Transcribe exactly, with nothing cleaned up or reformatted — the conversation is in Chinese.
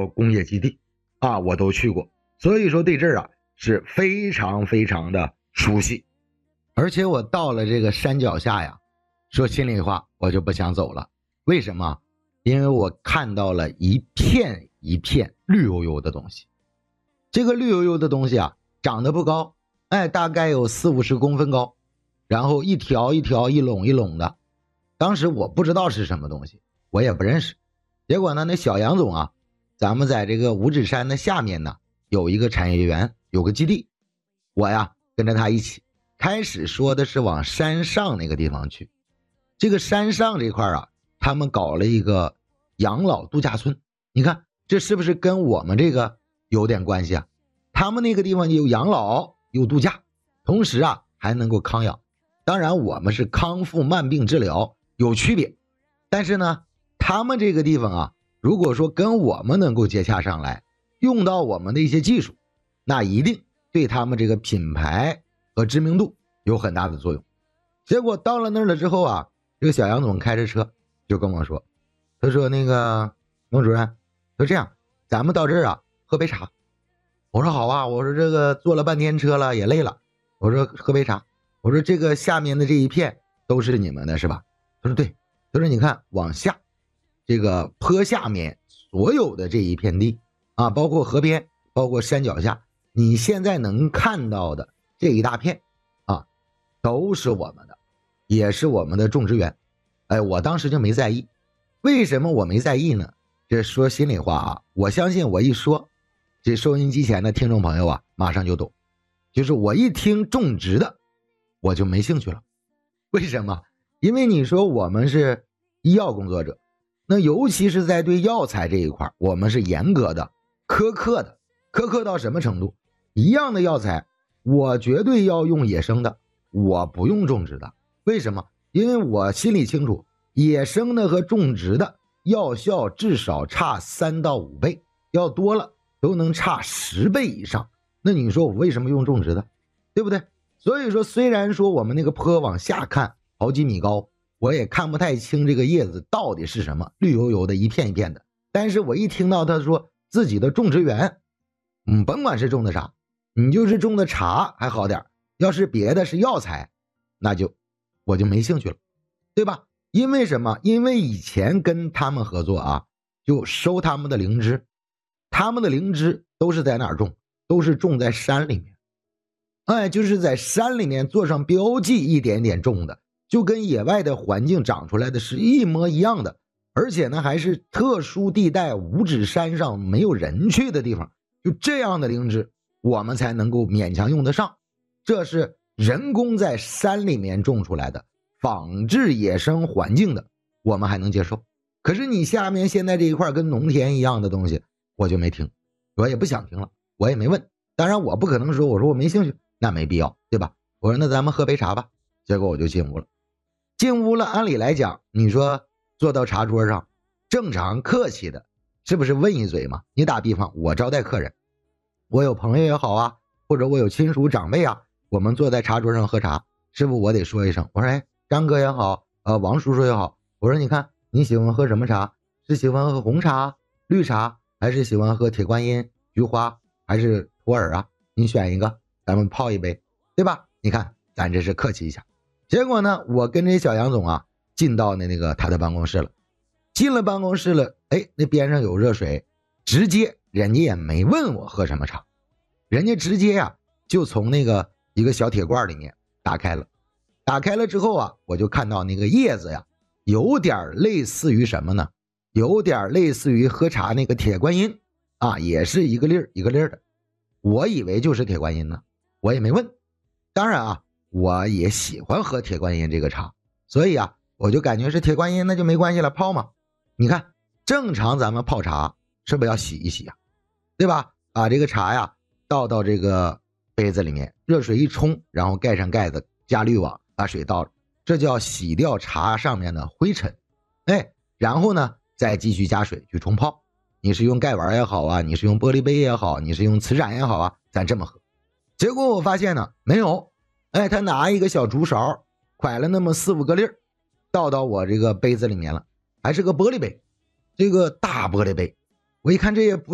括工业基地啊，我都去过，所以说对这儿啊是非常非常的熟悉。而且我到了这个山脚下呀，说心里话我就不想走了。为什么？因为我看到了一片一片绿油油的东西。这个绿油油的东西啊，长得不高，哎，大概有四五十公分高，然后一条一条一垄一垄的。当时我不知道是什么东西，我也不认识。结果呢，那小杨总啊，咱们在这个五指山的下面呢，有一个产业园，有个基地。我呀跟着他一起，开始说的是往山上那个地方去。这个山上这块啊，他们搞了一个养老度假村。你看这是不是跟我们这个有点关系啊？他们那个地方有养老有度假，同时啊还能够康养。当然我们是康复慢病治疗，有区别。但是呢，他们这个地方啊，如果说跟我们能够接洽上来，用到我们的一些技术，那一定对他们这个品牌和知名度有很大的作用。结果到了那儿了之后啊，这个小杨总开着车就跟我说，他说那个孟主任，就这样，咱们到这儿啊喝杯茶。我说好啊，我说这个坐了半天车了也累了，我说喝杯茶。我说这个下面的这一片都是你们的是吧？他说对。他说你看往下这个坡下面所有的这一片地啊，包括河边，包括山脚下，你现在能看到的这一大片啊，都是我们的，也是我们的种植园。哎，我当时就没在意。为什么我没在意呢？这说心里话啊，我相信我一说，这收音机前的听众朋友啊马上就懂。就是我一听种植的我就没兴趣了。为什么？因为你说我们是医药工作者，那尤其是在对药材这一块，我们是严格的苛刻的。苛刻到什么程度？一样的药材我绝对要用野生的，我不用种植的。为什么？因为我心里清楚，野生的和种植的药效至少差三到五倍，要多了都能差十倍以上。那你说我为什么用种植的？对不对？所以说虽然说我们那个坡往下看好几米高，我也看不太清这个叶子到底是什么，绿油油的一片一片的。但是我一听到他说自己的种植园，嗯，甭管是种的啥，你就是种的茶还好点，要是别的是药材，那就我就没兴趣了，对吧？因为什么？因为以前跟他们合作啊，就收他们的灵芝，他们的灵芝都是在哪儿种？都是种在山里面。哎，就是在山里面做上标记，一点点种的，就跟野外的环境长出来的是一模一样的。而且呢还是特殊地带，五指山上没有人去的地方，就这样的灵芝我们才能够勉强用得上。这是人工在山里面种出来的，仿制野生环境的，我们还能接受。可是你下面现在这一块跟农田一样的东西，我就没听，我也不想听了，我也没问。当然我不可能说我说我没兴趣，那没必要，对吧？我说那咱们喝杯茶吧。结果我就进屋了。进屋了，按理来讲，你说坐到茶桌上，正常客气的是不是问一嘴嘛？你打比方，我招待客人，我有朋友也好啊，或者我有亲属长辈啊，我们坐在茶桌上喝茶，是不是我得说一声，我说哎，张哥也好，呃，王叔叔也好，我说你看你喜欢喝什么茶？是喜欢喝红茶、绿茶，还是喜欢喝铁观音、菊花，还是普洱啊？你选一个，咱们泡一杯，对吧？你看咱这是客气一下。结果呢，我跟这小杨总啊进到那那个他的办公室了。进了办公室了，哎，那边上有热水，直接人家也没问我喝什么茶，人家直接呀、啊、就从那个一个小铁罐里面打开了。打开了之后啊，我就看到那个叶子呀，有点类似于什么呢？有点类似于喝茶那个铁观音啊，也是一个粒儿一个粒儿的。我以为就是铁观音呢，我也没问。当然啊，我也喜欢喝铁观音这个茶，所以啊，我就感觉是铁观音，那就没关系了，泡嘛。你看，正常咱们泡茶是不是要洗一洗啊？对吧？把这个茶呀倒到这个杯子里面，热水一冲，然后盖上盖子，加滤网，把水倒了，这叫洗掉茶上面的灰尘。哎，然后呢，再继续加水去冲泡。你是用盖碗也好啊，你是用玻璃杯也好，你是用瓷盏也好啊，咱这么喝。结果我发现呢，没有。哎，他拿一个小竹勺，蒯了那么四五个粒儿，倒到我这个杯子里面了，还是个玻璃杯，这个大玻璃杯。我一看这也不